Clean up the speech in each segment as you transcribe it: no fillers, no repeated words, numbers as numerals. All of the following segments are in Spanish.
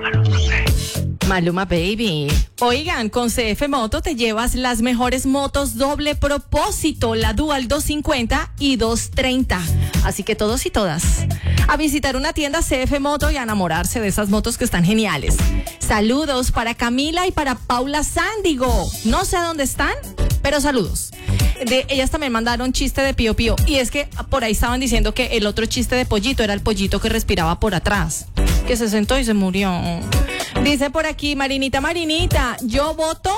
Maluma Baby. Oigan, con CF Moto te llevas las mejores motos doble propósito, la Dual 250 y 230. Así que todos y todas, a visitar una tienda CF Moto y a enamorarse de esas motos que están geniales. Saludos para Camila y para Paula Sándigo. No sé dónde están, pero saludos. Ellas también mandaron chiste de Pío Pío. Y es que por ahí estaban diciendo que el otro chiste de Pollito era el pollito que respiraba por atrás, que se sentó y se murió. Dice por aquí Marinita, yo voto.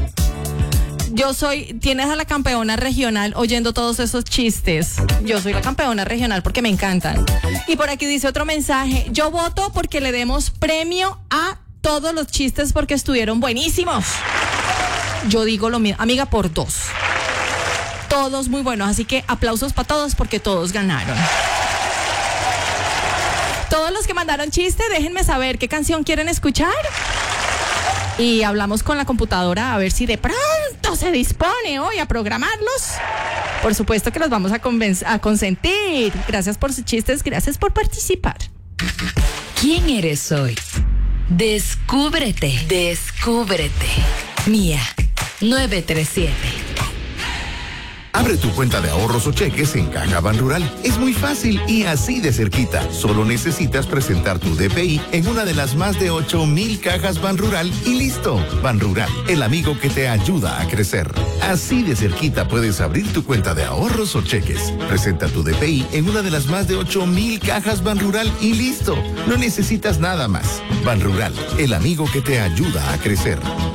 Tienes a la campeona regional oyendo todos esos chistes. Yo soy la campeona regional porque me encantan. Y por aquí dice otro mensaje, yo voto porque le demos premio a todos los chistes porque estuvieron buenísimos. Yo digo lo mismo, amiga, por 2. Todos muy buenos, así que aplausos para todos porque todos ganaron. Todos los que mandaron chiste, déjenme saber qué canción quieren escuchar. Y hablamos con la computadora a ver si de pronto se dispone hoy a programarlos. Por supuesto que los vamos a consentir. Gracias por sus chistes, gracias por participar. ¿Quién eres hoy? Descúbrete. Mía 937. Abre tu cuenta de ahorros o cheques en Caja Banrural. Es muy fácil y así de cerquita. Solo necesitas presentar tu DPI en una de las más de 8,000 cajas Banrural y listo. Banrural, el amigo que te ayuda a crecer. Así de cerquita puedes abrir tu cuenta de ahorros o cheques. Presenta tu DPI en una de las más de 8,000 cajas Banrural y listo. No necesitas nada más. Banrural, el amigo que te ayuda a crecer.